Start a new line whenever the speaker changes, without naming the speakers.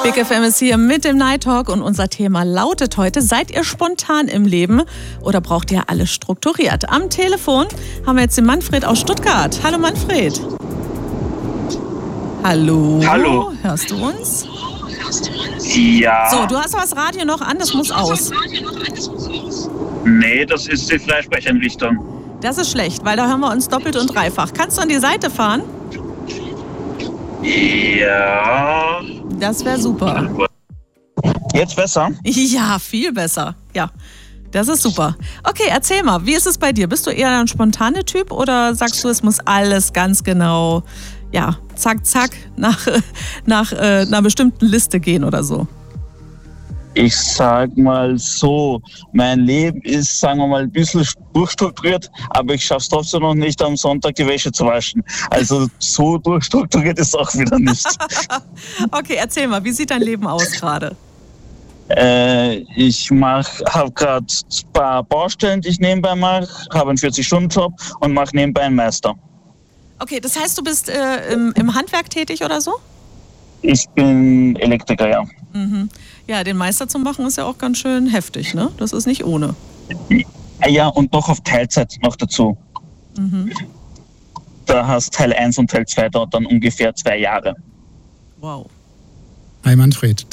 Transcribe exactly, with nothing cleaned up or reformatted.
Big F M ist hier mit dem Night Talk und unser Thema lautet heute: Seid ihr spontan im Leben oder braucht ihr alles strukturiert? Am Telefon haben wir jetzt den Manfred aus Stuttgart. Hallo Manfred. Hallo.
Hallo.
Hörst du uns?
Ja.
So, du hast aber das Radio noch an, das muss aus.
Nee, das ist die Freisprechenrichtung.
Das ist schlecht, weil da hören wir uns doppelt und dreifach. Kannst du an die Seite fahren?
Ja.
Das wäre super.
Jetzt besser?
Ja, viel besser. Ja, das ist super. Okay, erzähl mal, wie ist es bei dir? Bist du eher ein spontaner Typ oder sagst du, es muss alles ganz genau, ja, zack, zack, nach, nach äh, einer bestimmten Liste gehen oder so?
Ich sag mal so, mein Leben ist, sagen wir mal, ein bisschen durchstrukturiert, aber ich schaffe es trotzdem noch nicht, am Sonntag die Wäsche zu waschen. Also so durchstrukturiert ist es auch wieder nicht.
Okay, erzähl mal, wie sieht dein Leben aus gerade?
Äh, ich habe gerade ein paar Baustellen, die ich nebenbei mache, habe einen vierzig-Stunden-Job und mache nebenbei einen Meister.
Okay, das heißt, du bist äh, im, im Handwerk tätig oder so?
Ich bin Elektriker, ja.
Mhm. Ja, den Meister zu machen ist ja auch ganz schön heftig, ne? Das ist nicht ohne.
Ja, und doch auf Teilzeit noch dazu.
Mhm.
Da hast Teil eins und Teil zwei dauert dann ungefähr zwei Jahre.
Wow.
Hi Manfred,